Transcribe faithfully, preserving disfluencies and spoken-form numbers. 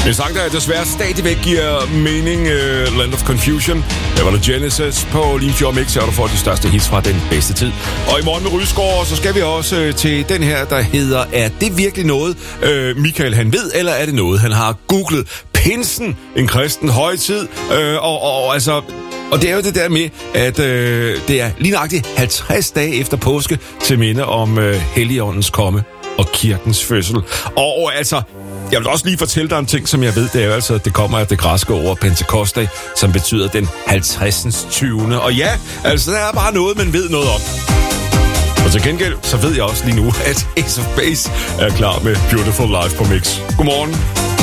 En sang, der desværre stadigvæk giver mening, uh, Land of Confusion. Der var der Genesis på Limfjord Mix, og du får de største hits fra den bedste tid. Og i morgen med Rydskov, så skal vi også uh, til den her, der hedder, er det virkelig noget, uh, Michael han ved, eller er det noget, han har googlet? Pinsen, en kristen højtid, uh, og, og, og altså... Og det er jo det der med, at øh, det er lige nøjagtigt halvtreds dage efter påske til minde om øh, Helligåndens komme og kirkens fødsel. Og, og altså, jeg vil også lige fortælle dig en ting, som jeg ved, det er jo altså, det kommer af det græske ord Pentecoste, som betyder den halvtreds tyvende Og ja, altså, der er bare noget, man ved noget om. Og til gengæld, så ved jeg også lige nu, at Ace of Base er klar med Beautiful Life på Mix. Godmorgen.